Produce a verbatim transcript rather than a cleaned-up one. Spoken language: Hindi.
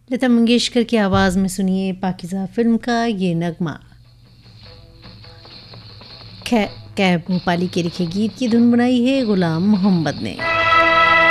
लता मंगेशकर की आवाज़ में सुनिए पाकीज़ा फिल्म का ये नगमा। कै कैब भोपाली के लिखे गीत की धुन बनाई है गुलाम मोहम्मद ने।